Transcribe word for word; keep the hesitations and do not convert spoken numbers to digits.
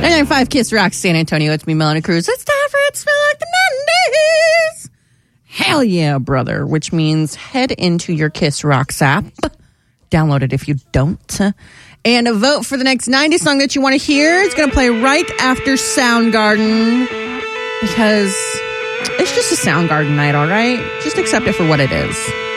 nine nine five Kiss Rock San Antonio. It's me, Melanie Cruz. It's time for It Smell Like the nineties. Hell yeah, brother. Which means head into your Kiss Rocks app. Download it if you don't. And a vote for the next nineties song that you want to hear. It's going to play right after Soundgarden. Because it's just a Soundgarden night, all right? Just accept it for what it is.